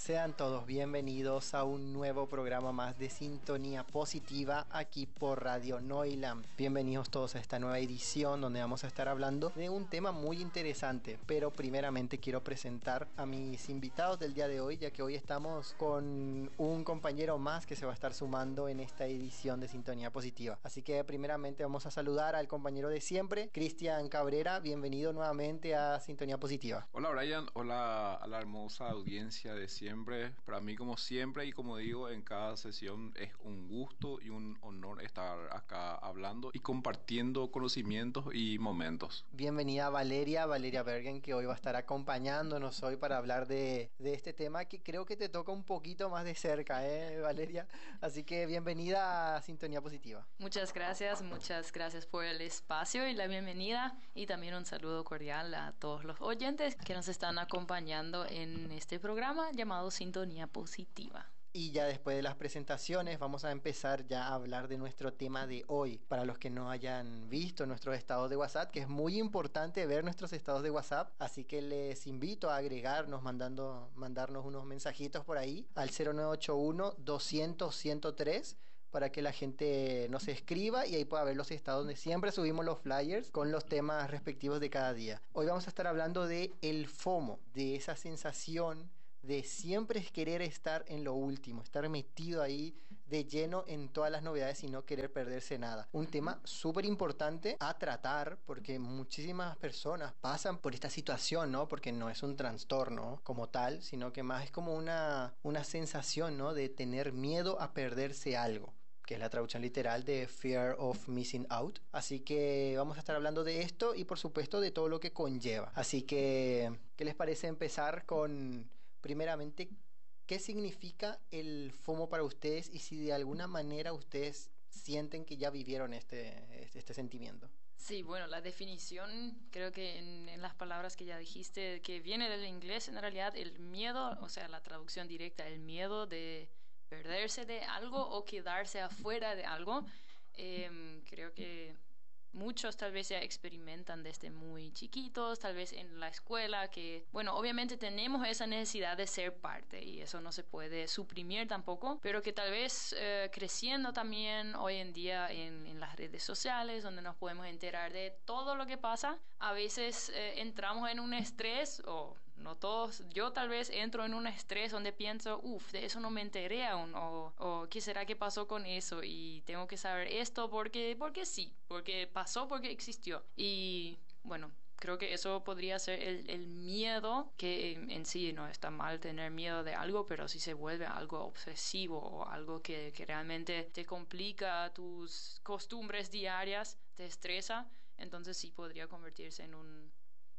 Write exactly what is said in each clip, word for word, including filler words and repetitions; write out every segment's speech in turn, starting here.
Sean todos bienvenidos a un nuevo programa más de Sintonía Positiva aquí por Radio Noilam. Bienvenidos todos a esta nueva edición donde vamos a estar hablando de un tema muy interesante. Pero primeramente quiero presentar a mis invitados del día de hoy, ya que hoy estamos con un compañero más que se va a estar sumando en esta edición de Sintonía Positiva. Así que primeramente vamos a saludar al compañero de siempre, Cristian Cabrera. Bienvenido nuevamente a Sintonía Positiva. Hola Brian, hola a la hermosa audiencia de siempre. Para mí, como siempre y como digo en cada sesión, es un gusto y un honor estar acá hablando y compartiendo conocimientos y momentos. Bienvenida Valeria, Valeria Bergen, que hoy va a estar acompañándonos hoy para hablar de, de este tema que creo que te toca un poquito más de cerca, ¿eh, Valeria? Así que bienvenida a Sintonía Positiva. Muchas gracias, muchas gracias por el espacio y la bienvenida, y también un saludo cordial a todos los oyentes que nos están acompañando en este programa llamado Sintonía Positiva. Y ya después de las presentaciones vamos a empezar ya a hablar de nuestro tema de hoy. Para los que no hayan visto nuestros estados de WhatsApp, que es muy importante ver nuestros estados de WhatsApp, así que les invito a agregarnos, mandando, mandarnos unos mensajitos por ahí al cero nueve ocho uno doscientos ciento tres para que la gente nos escriba y ahí pueda ver los estados donde siempre subimos los flyers con los temas respectivos de cada día. Hoy vamos a estar hablando de el FOMO, de esa sensación de siempre querer estar en lo último, estar metido ahí de lleno en todas las novedades y no querer perderse nada. Un tema súper importante a tratar porque muchísimas personas pasan por esta situación, ¿no? Porque no es un trastorno como tal, sino que más es como una, una sensación, ¿no? De tener miedo a perderse algo, que es la traducción literal de Fear of Missing Out. Así que vamos a estar hablando de esto y por supuesto de todo lo que conlleva. Así que, ¿qué les parece empezar con, primeramente, qué significa el FOMO para ustedes y si de alguna manera ustedes sienten que ya vivieron este, este, este sentimiento? Sí, bueno, la definición creo que en, en las palabras que ya dijiste, que viene del inglés, en realidad el miedo, o sea, la traducción directa, el miedo de perderse de algo o quedarse afuera de algo. Eh, creo que muchos tal vez ya experimentan desde muy chiquitos, tal vez en la escuela, que, bueno, obviamente tenemos esa necesidad de ser parte y eso no se puede suprimir tampoco, pero que tal vez eh, creciendo también hoy en día en, en las redes sociales, donde nos podemos enterar de todo lo que pasa, a veces eh, entramos en un estrés, o no todos, yo tal vez entro en un estrés donde pienso, uff, de eso no me enteré aún, o, o qué será que pasó con eso y tengo que saber esto porque, porque sí, porque pasó, porque existió. Y bueno, creo que eso podría ser el, el miedo, que en, en sí no está mal tener miedo de algo, pero si se vuelve algo obsesivo o algo que, que realmente te complica tus costumbres diarias, te estresa, entonces sí podría convertirse en un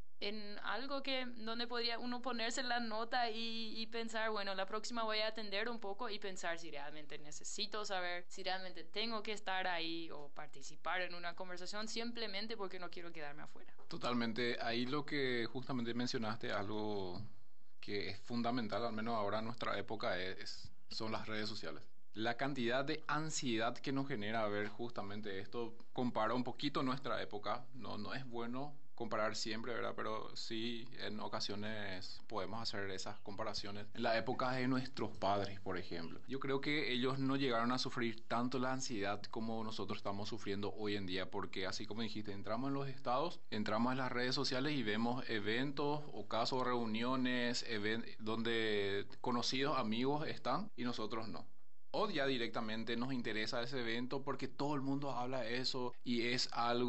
en algo que donde podría uno ponerse la nota y, y pensar, bueno, la próxima voy a atender un poco y pensar si realmente necesito saber, si realmente tengo que estar ahí o participar en una conversación simplemente porque no quiero quedarme afuera. Totalmente, ahí lo que justamente mencionaste, algo que es fundamental, al menos ahora en nuestra época, es, son las redes sociales. La cantidad de ansiedad que nos genera ver justamente esto compara un poquito nuestra época. No, no es bueno comparar siempre, ¿verdad? Pero sí, en ocasiones podemos hacer esas comparaciones. En la época de nuestros padres, por ejemplo, yo creo que ellos no llegaron a sufrir tanto la ansiedad como nosotros estamos sufriendo hoy en día, porque así como dijiste, entramos en los estados, entramos en las redes sociales y vemos eventos o casos, reuniones, event- donde conocidos amigos están y nosotros no. O ya directamente nos interesa ese evento porque todo el mundo habla de eso y es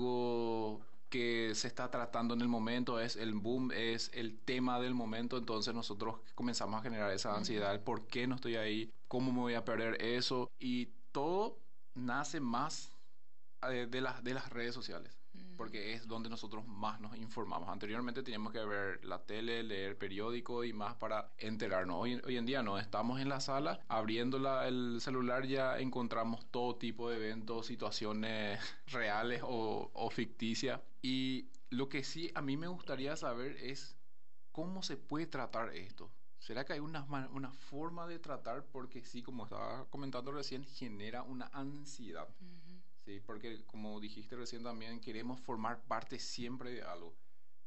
algo que se está tratando en el momento, es el boom, es el tema del momento, entonces nosotros comenzamos a generar esa ansiedad, ¿por qué no estoy ahí? ¿Cómo me voy a perder eso? Y todo nace más de, de, las, de las redes sociales, uh-huh. porque es donde nosotros más nos informamos. Anteriormente teníamos que ver la tele, leer periódico y más para enterarnos. Hoy, hoy en día no, estamos en la sala, abriendo la, el celular ya encontramos todo tipo de eventos, situaciones reales o, o ficticias. Y lo que sí a mí me gustaría saber es cómo se puede tratar esto. ¿Será que hay una, una forma de tratar? Porque sí, como estaba comentando recién, genera una ansiedad. Uh-huh. Sí, porque como dijiste recién también, queremos formar parte siempre de algo.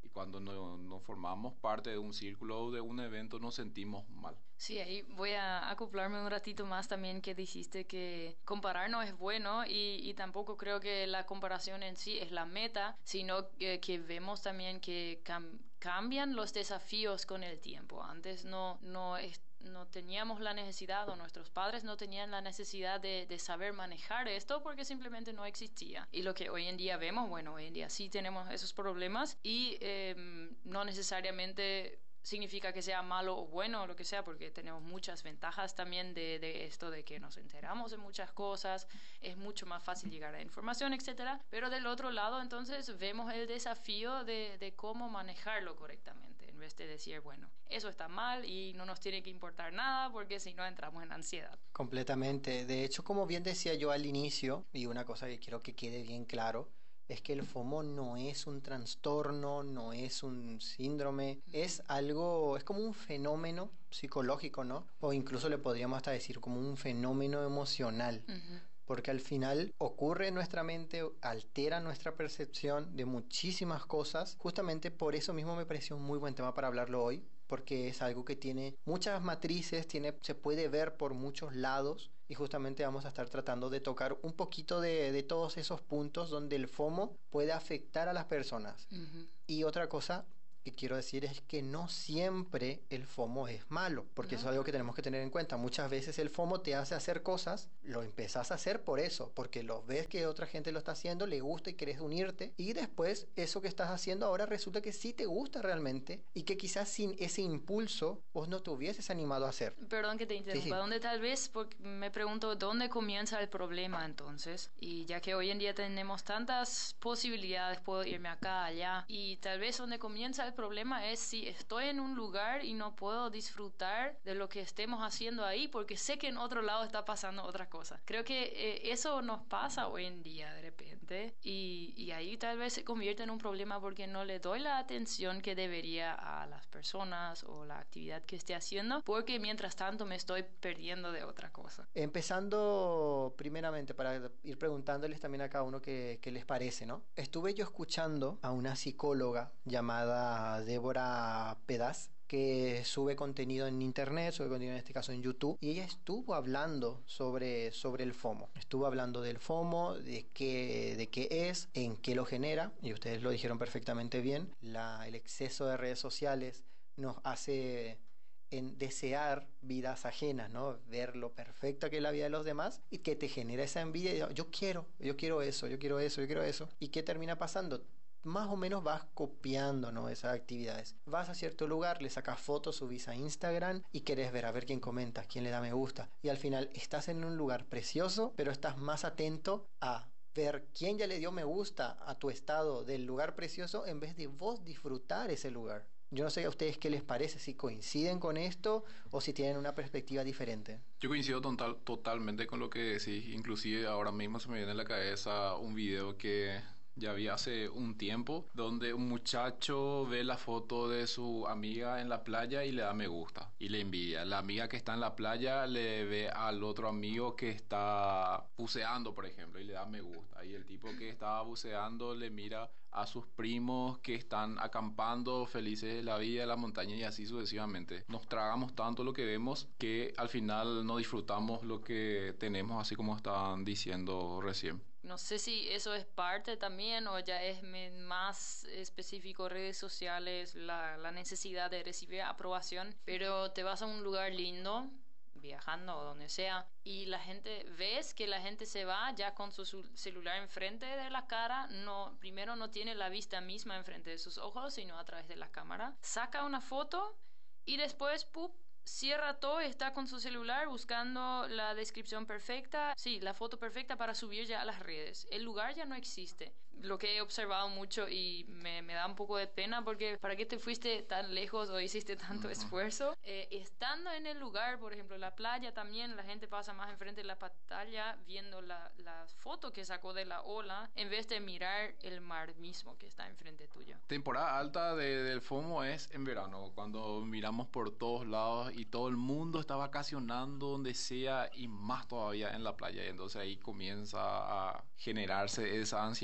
Y cuando no, no formamos parte de un círculo o de un evento nos sentimos mal. Sí, ahí voy a acoplarme un ratito más también que dijiste que comparar no es bueno y, y tampoco creo que la comparación en sí es la meta, sino que, que vemos también que cam- cambian los desafíos con el tiempo. Antes no, no es, no teníamos la necesidad o nuestros padres no tenían la necesidad de, de saber manejar esto porque simplemente no existía. Y lo que hoy en día vemos, bueno, hoy en día sí tenemos esos problemas y eh, no necesariamente significa que sea malo o bueno o lo que sea, porque tenemos muchas ventajas también de, de esto de que nos enteramos de muchas cosas, es mucho más fácil llegar a información, etcétera. Pero del otro lado, entonces, vemos el desafío de, de cómo manejarlo correctamente, en vez de decir, bueno, eso está mal y no nos tiene que importar nada porque si no entramos en ansiedad. Completamente. De hecho, como bien decía yo al inicio, y una cosa que quiero que quede bien claro, es que el FOMO no es un trastorno, no es un síndrome, es algo, es como un fenómeno psicológico, ¿no? O incluso le podríamos hasta decir como un fenómeno emocional. Uh-huh. Porque al final ocurre en nuestra mente, altera nuestra percepción de muchísimas cosas. Justamente por eso mismo me pareció un muy buen tema para hablarlo hoy, porque es algo que tiene muchas matrices, tiene, se puede ver por muchos lados y justamente vamos a estar tratando de tocar un poquito de, de todos esos puntos donde el FOMO puede afectar a las personas. Uh-huh. Y otra cosa que quiero decir es que no siempre el FOMO es malo, porque No. eso es algo que tenemos que tener en cuenta. Muchas veces el FOMO te hace hacer cosas, lo empezás a hacer por eso, porque lo ves que otra gente lo está haciendo, le gusta y querés unirte, y después eso que estás haciendo ahora resulta que sí te gusta realmente, y que quizás sin ese impulso vos no te hubieses animado a hacer. Perdón que te interrumpa, Sí, sí. ¿dónde tal vez? Porque me pregunto, ¿dónde comienza el problema entonces? Y ya que hoy en día tenemos tantas posibilidades, puedo irme acá, allá, y tal vez donde comienza el problema es si estoy en un lugar y no puedo disfrutar de lo que estemos haciendo ahí porque sé que en otro lado está pasando otra cosa. Creo que eh, eso nos pasa hoy en día de repente y, y ahí tal vez se convierte en un problema porque no le doy la atención que debería a las personas o la actividad que esté haciendo porque mientras tanto me estoy perdiendo de otra cosa. Empezando primeramente para ir preguntándoles también a cada uno qué, qué les parece, ¿no? Estuve yo escuchando a una psicóloga llamada Débora Pedaz, que sube contenido en internet, sube contenido en este caso en YouTube, y ella estuvo hablando sobre, sobre el FOMO. Estuvo hablando del FOMO, de qué, de qué es, en qué lo genera, y ustedes lo dijeron perfectamente bien. La, el exceso de redes sociales nos hace en desear vidas ajenas, ¿no? Ver lo perfecta que es la vida de los demás y que te genera esa envidia y yo quiero, yo quiero eso, yo quiero eso, yo quiero eso. ¿Y qué termina pasando? Más o menos vas copiando, ¿no? Esas actividades. Vas a cierto lugar, le sacas fotos, subís a Instagram y querés ver a ver quién comenta, quién le da me gusta. Y al final estás en un lugar precioso, pero estás más atento a ver quién ya le dio me gusta a tu estado del lugar precioso en vez de vos disfrutar ese lugar. Yo no sé a ustedes qué les parece, si coinciden con esto o si tienen una perspectiva diferente. Yo coincido total, totalmente con lo que decís. Inclusive ahora mismo se me viene a la cabeza un video que ya vi hace un tiempo, donde un muchacho ve la foto de su amiga en la playa y le da me gusta y le envidia. La amiga que está en la playa le ve al otro amigo que está buceando, por ejemplo, y le da me gusta. Y el tipo que estaba buceando le mira a sus primos que están acampando felices de la vida de la montaña y así sucesivamente. Nos tragamos tanto lo que vemos que al final no disfrutamos lo que tenemos, así como estaban diciendo recién. No sé si eso es parte también o ya es más específico redes sociales, la, la necesidad de recibir aprobación, pero te vas a un lugar lindo, viajando o donde sea, y la gente, ves que la gente se va ya con su celular enfrente de la cara, no, primero no tiene la vista misma enfrente de sus ojos, sino a través de la cámara, saca una foto y después, ¡pup!, cierra todo y está con su celular buscando la descripción perfecta, sí, la foto perfecta para subir ya a las redes. El lugar ya no existe. Lo que he observado mucho y me, me da un poco de pena porque ¿para qué te fuiste tan lejos o hiciste tanto esfuerzo? Eh, estando en el lugar, por ejemplo, la playa también, la gente pasa más enfrente de la pantalla viendo la, la foto que sacó de la ola en vez de mirar el mar mismo que está enfrente tuyo. Temporada alta de, del FOMO es en verano, cuando miramos por todos lados y todo el mundo está vacacionando donde sea y más todavía en la playa. Y entonces ahí comienza a generarse esa ansiedad y justamente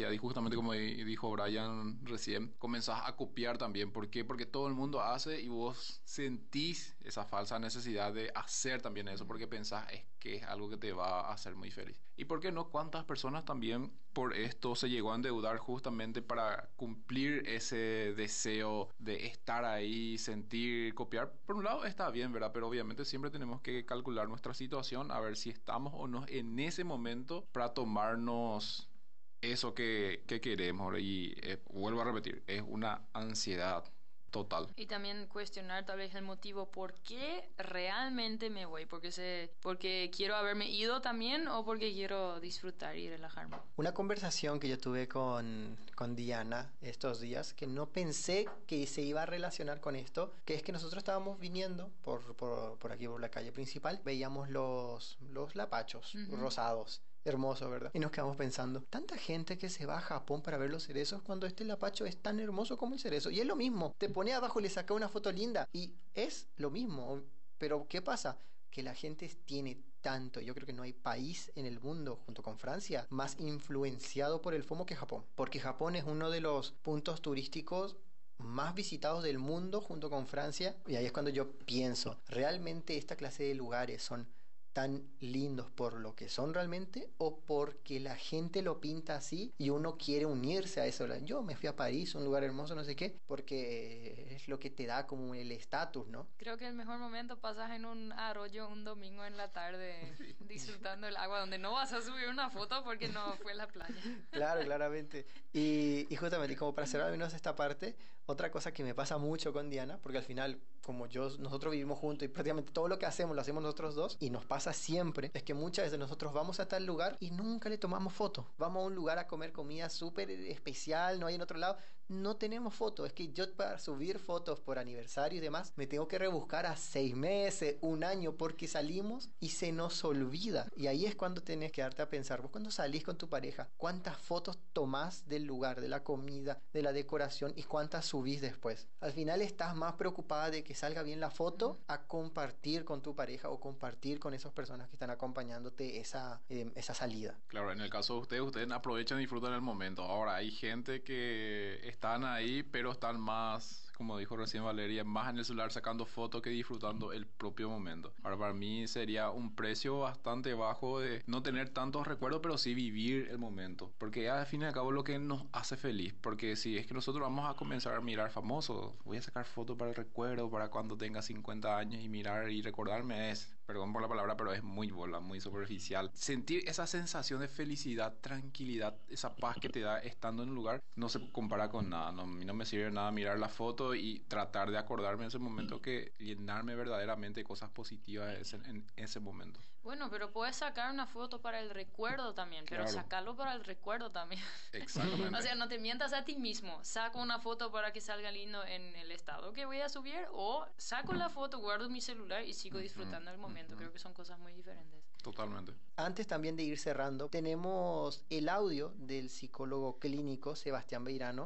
justamente como di- dijo Brian recién, comenzás a copiar también. ¿Por qué? Porque todo el mundo hace y vos sentís esa falsa necesidad de hacer también eso porque pensás es que es algo que te va a hacer muy feliz. ¿Y por qué no? ¿Cuántas personas también por esto se llegó a endeudar justamente para cumplir ese deseo de estar ahí, sentir, copiar? Por un lado está bien, ¿verdad? Pero obviamente siempre tenemos que calcular nuestra situación, a ver si estamos o no en ese momento para tomarnos eso que, que queremos. Y eh, vuelvo a repetir, es una ansiedad total. Y también cuestionar tal vez el motivo por qué realmente me voy, porque se, porque quiero haberme ido también o porque quiero disfrutar y relajarme. Una conversación que yo tuve con, con Diana estos días, que no pensé que se iba a relacionar con esto, que es que nosotros estábamos viniendo por, por, por aquí, por la calle principal, veíamos los, los lapachos Ujú. rosados. Hermoso, ¿verdad? Y nos quedamos pensando, tanta gente que se va a Japón para ver los cerezos cuando este lapacho es tan hermoso como el cerezo. Y es lo mismo, te pone abajo y le saca una foto linda. Y es lo mismo. Pero ¿qué pasa? Que la gente tiene tanto, yo creo que no hay país en el mundo, junto con Francia, más influenciado por el FOMO que Japón. Porque Japón es uno de los puntos turísticos más visitados del mundo junto con Francia. Y ahí es cuando yo pienso, ¿realmente esta clase de lugares son tan lindos por lo que son realmente o porque la gente lo pinta así y uno quiere unirse a eso? Yo me fui a París, un lugar hermoso, no sé qué, porque es lo que te da como el estatus, ¿no? Creo que el mejor momento pasas en un arroyo un domingo en la tarde disfrutando el agua donde no vas a subir una foto porque no fue la playa. Claro, claramente. Y, y justamente, y como para cerrar al menos esta parte, otra cosa que me pasa mucho con Diana, porque al final, como yo, nosotros vivimos juntos y prácticamente todo lo que hacemos lo hacemos nosotros dos, y nos pasa siempre, es que muchas veces nosotros vamos a tal lugar y nunca le tomamos foto. Vamos a un lugar a comer comida súper especial, no hay en otro lado, no tenemos fotos. Es que yo para subir fotos por aniversario y demás, me tengo que rebuscar a seis meses, un año, porque salimos y se nos olvida. Y ahí es cuando tenés que darte a pensar, vos cuando salís con tu pareja, ¿cuántas fotos tomás del lugar, de la comida, de la decoración y cuántas subís después? Al final estás más preocupada de que salga bien la foto a compartir con tu pareja o compartir con esas personas que están acompañándote esa, eh, esa salida. Claro, en el caso de ustedes, ustedes aprovechan y disfrutan el momento. Ahora, hay gente que están ahí, pero están más, como dijo recién Valeria, más en el celular sacando fotos que disfrutando el propio momento. Ahora, para mí sería un precio bastante bajo de no tener tantos recuerdos, pero sí vivir el momento. Porque al fin y al cabo es lo que nos hace feliz. Porque si es que nosotros vamos a comenzar a mirar famosos, voy a sacar fotos para el recuerdo, para cuando tenga cincuenta años y mirar y recordarme es, perdón por la palabra, pero es muy bola, muy superficial. Sentir esa sensación de felicidad, tranquilidad, esa paz que te da estando en un lugar, no se compara con nada. No, a mí no me sirve nada mirar la foto y tratar de acordarme en ese momento que llenarme verdaderamente de cosas positivas en, en ese momento. Bueno, pero puedes sacar una foto para el recuerdo también, pero Claro. sacarlo para el recuerdo también. Exactamente. O sea, no te mientas a ti mismo. Saco una foto para que salga lindo en el estado que voy a subir o saco la foto, guardo mi celular y sigo disfrutando el momento. Creo que son cosas muy diferentes. Totalmente. Antes también de ir cerrando, tenemos el audio del psicólogo clínico Sebastián Beirano,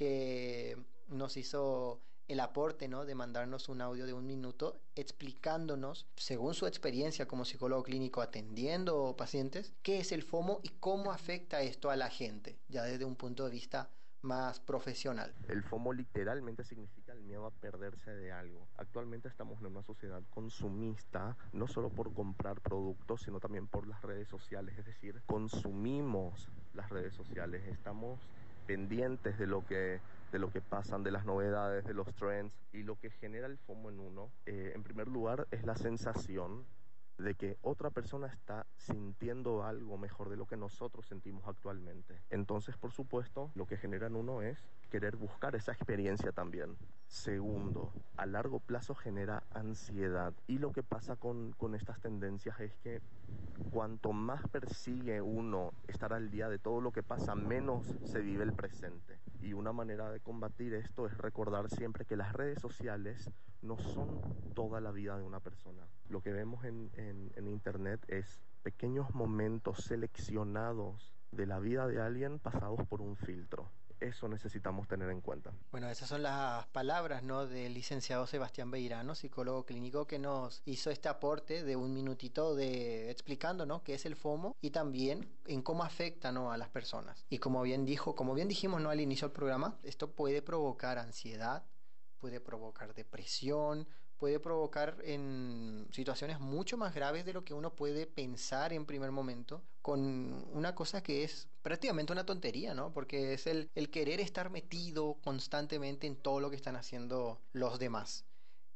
que nos hizo el aporte, ¿no?, de mandarnos un audio de un minuto explicándonos, según su experiencia como psicólogo clínico atendiendo pacientes, qué es el FOMO y cómo afecta esto a la gente, ya desde un punto de vista más profesional. El FOMO literalmente significa el miedo a perderse de algo. Actualmente estamos en una sociedad consumista, no solo por comprar productos, sino también por las redes sociales. Es decir, consumimos las redes sociales, estamos pendientes de lo que, de lo que pasan, de las novedades, de los trends. Y lo que genera el FOMO en uno, eh, en primer lugar, es la sensación de que otra persona está sintiendo algo mejor de lo que nosotros sentimos actualmente. Entonces, por supuesto, lo que genera en uno es querer buscar esa experiencia también. Segundo, a largo plazo genera ansiedad. Y lo que pasa con, con estas tendencias es que cuanto más persigue uno estar al día de todo lo que pasa, menos se vive el presente. Y una manera de combatir esto es recordar siempre que las redes sociales no son toda la vida de una persona. Lo que vemos en, en, en internet es pequeños momentos seleccionados de la vida de alguien pasados por un filtro. eso necesitamos tener en cuenta. Bueno, esas son las palabras, ¿no?, del licenciado Sebastián Beirano, psicólogo clínico, que nos hizo este aporte de un minutito de explicando, ¿no?, qué es el FOMO y también en cómo afecta, ¿no?, a las personas. Y como bien dijo, como bien dijimos, ¿no?, al inicio del programa, esto puede provocar ansiedad, puede provocar depresión, puede provocar en situaciones mucho más graves de lo que uno puede pensar en primer momento, con una cosa que es prácticamente una tontería, ¿no? Porque es el, el querer estar metido constantemente en todo lo que están haciendo los demás.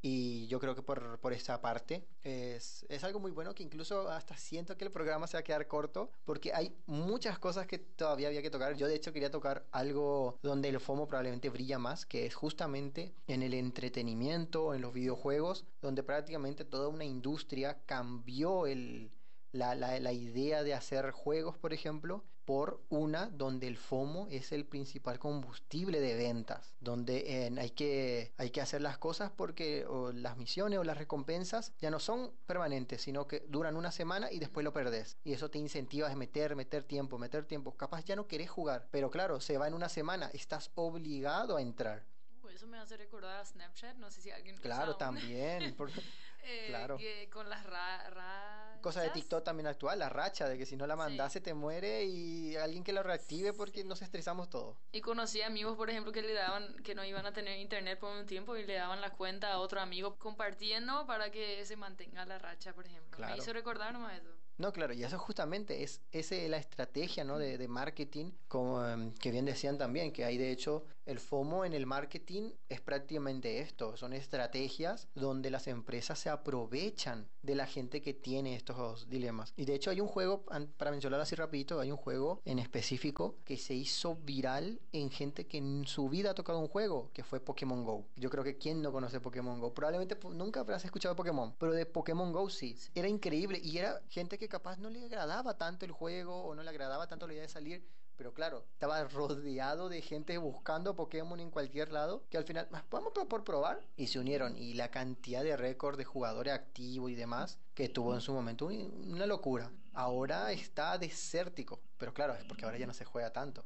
Y yo creo que por, por esa parte es, es algo muy bueno, que incluso hasta siento que el programa se va a quedar corto porque hay muchas cosas que todavía había que tocar. Yo de hecho quería tocar algo donde el FOMO probablemente brilla más, que es justamente en el entretenimiento, en los videojuegos, donde prácticamente toda una industria cambió el, la, la, la idea de hacer juegos, por ejemplo, por una donde el FOMO es el principal combustible de ventas, donde eh, hay que, hay que hacer las cosas porque o las misiones o las recompensas ya no son permanentes, sino que duran una semana y después lo perdés. Y eso te incentiva a meter, meter tiempo, meter tiempo. Capaz ya no querés jugar, pero claro, se va en una semana, estás obligado a entrar. Uh, eso me hace recordar a Snapchat, no sé si alguien Claro, usa un- también. por- eh, Claro. que con las ra Cosa de rachas. TikTok también actual, la racha, de que si no la mandás Sí. se te muere y alguien que lo reactive porque nos estresamos todos. Y conocí amigos, por ejemplo, que le daban, que no iban a tener internet por un tiempo y le daban la cuenta a otro amigo compartiendo para que se mantenga la racha, por ejemplo. Claro. Me hizo recordar nomás eso. No, claro, y eso justamente es ese la estrategia, ¿no?, de, de marketing, como em, que bien decían también, que hay de hecho el FOMO en el marketing es prácticamente esto, son estrategias donde las empresas se aprovechan de la gente que tiene estos dilemas. Y de hecho hay un juego, an- para mencionarlo así rapidito, hay un juego en específico que se hizo viral en gente que en su vida ha tocado un juego, que fue Pokémon Go. Yo creo que ¿quién no conoce Pokémon Go? Probablemente po- nunca habrás escuchado de Pokémon, pero de Pokémon Go sí. Era increíble y era gente que capaz no le agradaba tanto el juego o no le agradaba tanto la idea de salir, pero claro, estaba rodeado de gente buscando Pokémon en cualquier lado, que al final, "Ah, vamos por, por probar", y se unieron, y la cantidad de récord de jugadores activos y demás que tuvo en su momento, un- una locura. Ahora está desértico, pero claro, es porque ahora ya no se juega tanto,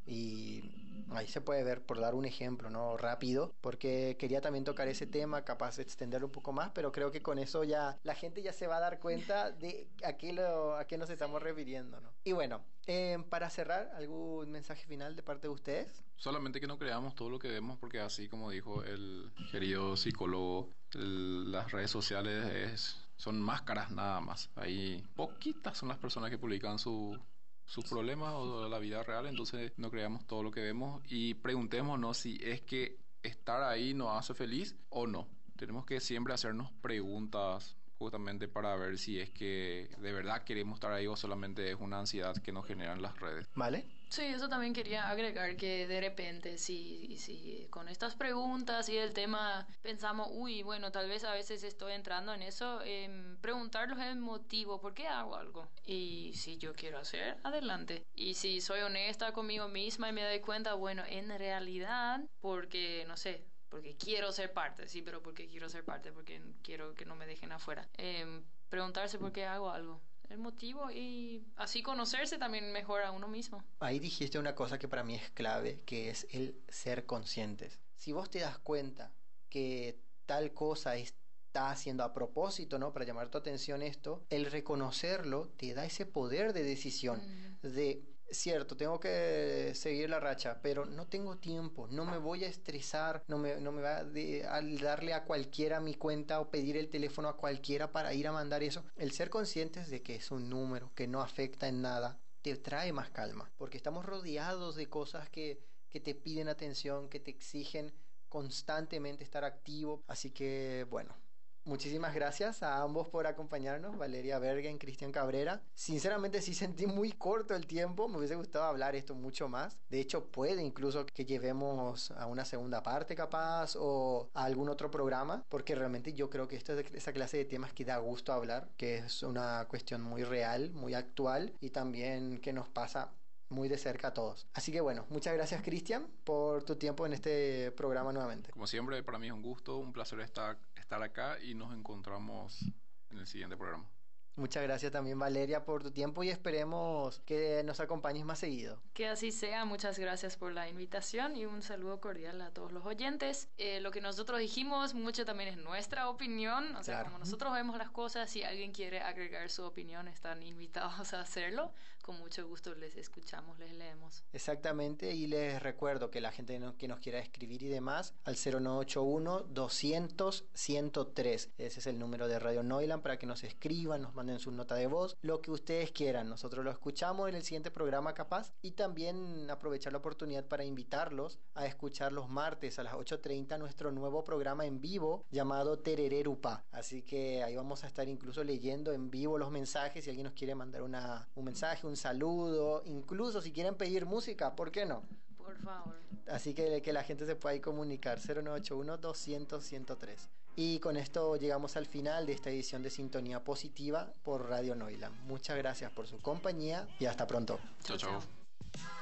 y ahí se puede ver, por dar un ejemplo, ¿no?, rápido, porque quería también tocar ese tema, capaz de extenderlo un poco más, pero creo que con eso ya la gente ya se va a dar cuenta de a qué, lo, a qué nos estamos refiriendo, ¿no? Y bueno, eh, para cerrar, ¿algún mensaje final de parte de ustedes? Solamente que no creamos todo lo que vemos, porque así como dijo el querido psicólogo, el- las redes sociales es, son máscaras nada más. Ahí poquitas son las personas que publican su, sus problemas o la vida real, entonces no creamos todo lo que vemos y preguntémonos si es que estar ahí nos hace feliz o no. Tenemos que siempre hacernos preguntas justamente para ver si es que de verdad queremos estar ahí o solamente es una ansiedad que nos generan las redes. ¿Vale? Sí, eso también quería agregar, que de repente si, si con estas preguntas y el tema pensamos, uy, bueno, tal vez a veces estoy entrando en eso, em, preguntarlos el motivo, ¿por qué hago algo? Y si yo quiero hacer, adelante. Y si soy honesta conmigo misma y me doy cuenta, bueno, en realidad, porque, no sé, porque quiero ser parte, sí, pero porque quiero ser parte, porque quiero que no me dejen afuera. Em, preguntarse por qué hago algo, el motivo, y así conocerse también mejor a uno mismo. Ahí dijiste una cosa que para mí es clave, que es el ser conscientes. Si vos te das cuenta que tal cosa está haciendo a propósito, ¿no?, para llamar tu atención esto, el reconocerlo te da ese poder de decisión, Mm. de, cierto, tengo que seguir la racha, pero no tengo tiempo, no me voy a estresar, no me, no me va a, de, a darle a cualquiera mi cuenta o pedir el teléfono a cualquiera para ir a mandar eso. El ser conscientes de que es un número, que no afecta en nada, te trae más calma, porque estamos rodeados de cosas que, que te piden atención, que te exigen constantemente estar activo. Así que, bueno, muchísimas gracias a ambos por acompañarnos, Valeria Bergen, Cristian Cabrera. Sinceramente sí sentí muy corto el tiempo, me hubiese gustado hablar esto mucho más. De hecho, puede incluso que llevemos a una segunda parte capaz o a algún otro programa, porque realmente yo creo que esta es esa clase de temas que da gusto hablar, que es una cuestión muy real, muy actual y también que nos pasa muy de cerca a todos. Así que bueno, muchas gracias, Cristian, por tu tiempo en este programa nuevamente. Como siempre, para mí es un gusto, un placer estar, estar acá y nos encontramos en el siguiente programa. Muchas gracias también, Valeria, por tu tiempo y esperemos que nos acompañes más seguido. Que así sea, muchas gracias por la invitación y un saludo cordial a todos los oyentes. Eh, lo que nosotros dijimos, mucho también es nuestra opinión, o sea, Claro. como nosotros vemos las cosas, si alguien quiere agregar su opinión, están invitados a hacerlo. Con mucho gusto les escuchamos, les leemos. Exactamente, y les recuerdo que la gente no- que nos quiera escribir y demás, al cero nueve ocho uno, doscientos, ciento tres. Ese es el número de Radio Noiland para que nos escriban, nos manden su nota de voz, lo que ustedes quieran. Nosotros lo escuchamos en el siguiente programa capaz y también aprovechar la oportunidad para invitarlos a escuchar los martes a las ocho treinta nuestro nuevo programa en vivo llamado Terererupa. Así que ahí vamos a estar incluso leyendo en vivo los mensajes si alguien nos quiere mandar una, un mensaje, un saludo, incluso si quieren pedir música, ¿por qué no? Por favor. Así que que la gente se pueda ahí comunicar cero nueve ocho uno, doscientos, ciento tres. Y con esto llegamos al final de esta edición de Sintonía Positiva por Radio Noiland. Muchas gracias por su compañía y hasta pronto. Chao, chao.